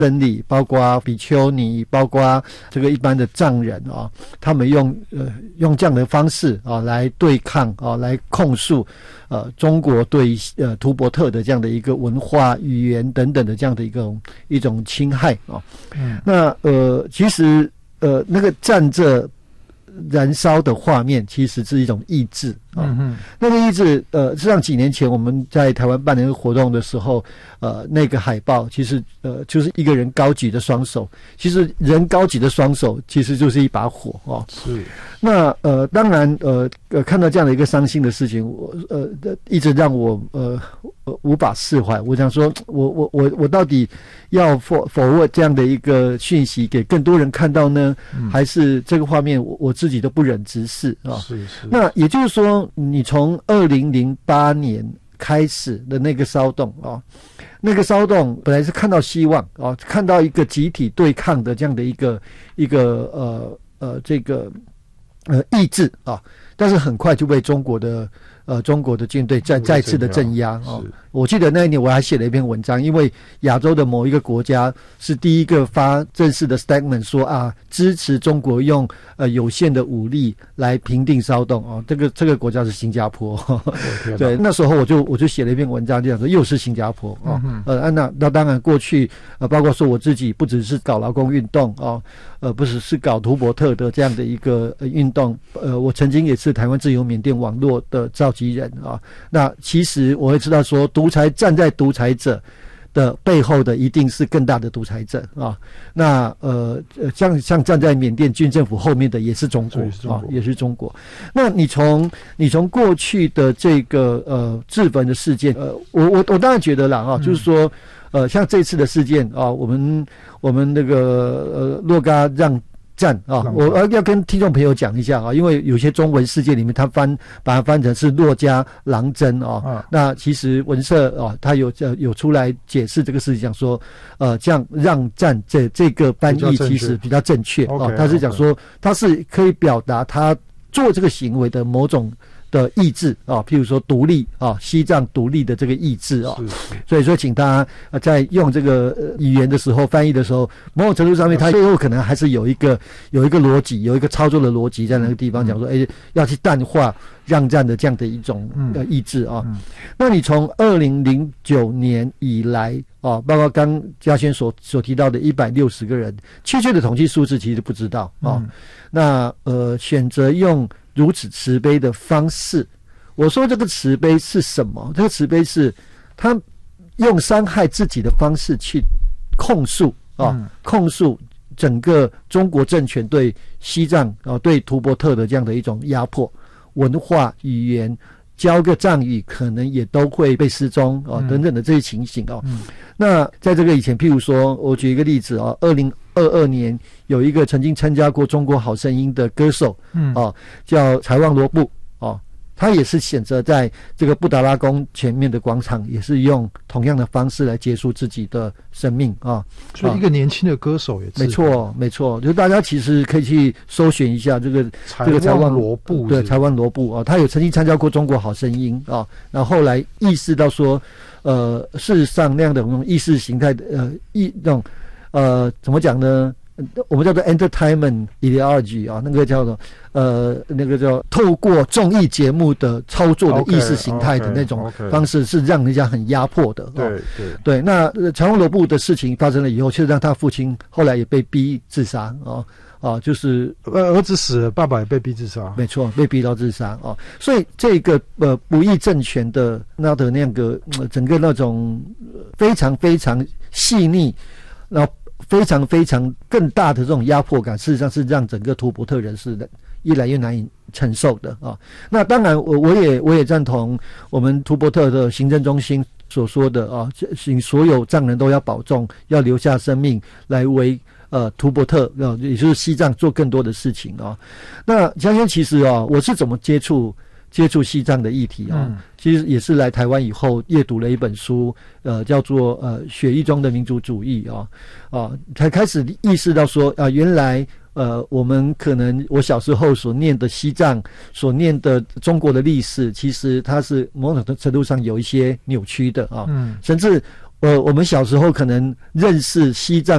僧侣，包括比丘尼，包括这个一般的藏人啊，他们用这样的方式啊来对抗啊，来控诉中国对图伯特的这样的一个文化、语言等等的这样的一种侵害啊。那其实那个站着燃烧的画面其实是一种意志啊，那个意志实际上几年前我们在台湾办那个活动的时候，那个海报其实就是一个人高举的双手，其实人高举的双手其实就是一把火哦。 是。 那当然看到这样的一个伤心的事情，我一直让我无法释怀。我想说我到底要否这样的一个讯息给更多人看到呢？还是这个画面我自己都不忍直视啊？是。那也就是说，你从2008年开始的那个骚动啊，那个骚动本来是看到希望啊，看到一个集体对抗的这样的一个这个意志啊，但是很快就被中国的军队再次的镇压啊。我记得那一年我还写了一篇文章，因为亚洲的某一个国家是第一个发正式的 statement 说啊，支持中国用有限的武力来平定骚动啊。这个国家是新加坡。对，那时候我就写了一篇文章，就讲说又是新加坡啊。那当然过去包括说我自己不只是搞劳工运动啊，不只是搞图伯特的这样的一个运动，我曾经也是台湾自由缅甸网络的召集人啊。那其实我会知道说，站在独裁者的背后的一定是更大的独裁者啊。那像站在缅甸军政府后面的也是中国啊，也是中国。那你从过去的这个自焚的事件，我当然觉得啦啊，就是说像这次的事件啊，我们那个洛嘎让战啊，我要跟听众朋友讲一下啊，因为有些中文世界里面他把它翻成是洛家郎真啊。那其实文社啊，他有出来解释这个事情，讲说这样让战这个翻译其实比较正确啊。他是讲说他是可以表达他做这个行为的某种的意志啊，譬如说独立啊，西藏独立的这个意志啊。所以说请大家在用这个语言的时候，翻译的时候，某种程度上面它最后可能还是有一个逻辑，有一个操作的逻辑在那个地方，讲说要去淡化让战的这样的一种意志啊。那你从2009年以来啊，包括刚嘉轩所提到的160个人，确切的统计数字其实不知道啊。那选择用如此慈悲的方式，我说这个慈悲是什么？这个慈悲是他用伤害自己的方式去控诉整个中国政权对西藏对图伯特的这样的一种压迫，文化语言教个藏语可能也都会被失踪等等的这些情形那在这个以前，譬如说我举一个例子2022年有一个曾经参加过中国好声音的歌手叫柴旺罗布他也是选择在这个布达拉宫前面的广场，也是用同样的方式来结束自己的生命所以一个年轻的歌手也没错，就大家其实可以去搜寻一下这个柴旺罗布，对，柴旺罗布他有曾经参加过中国好声音然后后来意识到说事实上那样的意识形态的那种怎么讲呢？我们叫做 entertainment ideology 那个叫做那个叫透过综艺节目的操作的意识形态的那种方式，是让人家很压迫的。对。那柴旺罗布的事情发生了以后，却让他父亲后来也被逼自杀就是儿子死了，爸爸也被逼自杀。 没错，被逼到自杀所以这个不义政权的那个整个那种非常非常细腻，然后非常非常更大的这种压迫感，事实上是让整个图伯特人是越来越难以承受的那当然我也赞同我们图伯特的行政中心所说的请所有藏人都要保重，要留下生命来为图伯特也就是西藏做更多的事情那嘉轩其实我是怎么接触西藏的议题其实也是来台湾以后阅读了一本书叫做血液中的民族主义才开始意识到说原来我们可能我小时候所念的西藏，所念的中国的历史，其实它是某种程度上有一些扭曲的甚至我们小时候可能认识西藏